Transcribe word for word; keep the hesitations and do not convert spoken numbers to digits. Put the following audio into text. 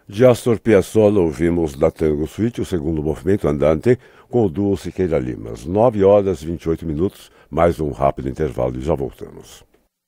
De Astor Piazzolla ouvimos da Tango Suite, o segundo movimento andante, com o duo Siqueira Limas. nove horas e vinte e oito minutos, mais um rápido intervalo e já voltamos.